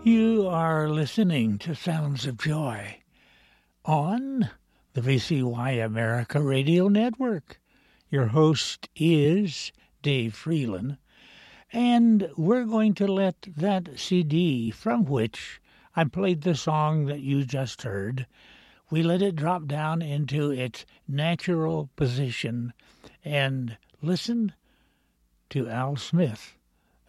You are listening to Sounds of Joy on the VCY America Radio Network. Your host is Dave Freeland, and we're going to let that CD from which I played the song that you just heard, we let it drop down into its natural position and listen to Al Smith